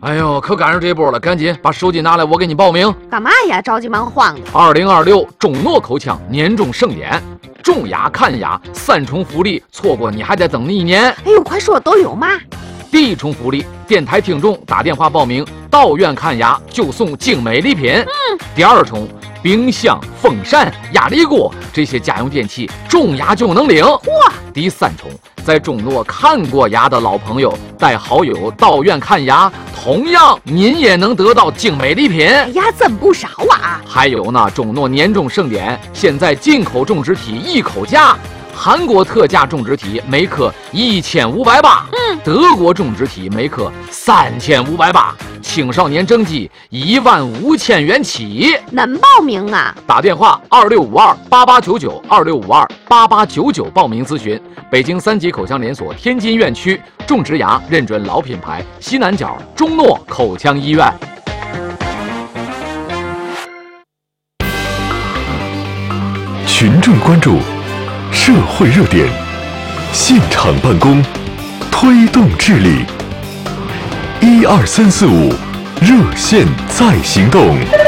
哎呦，可赶上这波了，赶紧把手机拿来，我给你报名。 干嘛呀？着急忙慌的。 2026中诺口腔年终盛典，中牙、看牙3重福利，错过你还得等1年。 哎呦，快说都有嘛？ 第1重福利，电台听众打电话报名到院看牙就送精美礼品。第2重，冰箱、风扇、压力锅这些家用电器中牙就能领。第3重，在中诺看过牙的老朋友带好友到院看牙，同样您也能得到精美礼品。 哎呀，真不少啊！ 还有呢，中诺年终盛典，现在进口种植体1口价，韩国特价种植体每颗1580，德国种植体每颗3580，青少年征集15000元起。 能报名啊？ 打电话26528899，26528899报名咨询。北京3级口腔连锁天津院区种植牙认准老品牌西南角中诺口腔医院。 群众关注，社会热点，现场办公，推动治理。12345，热线在行动。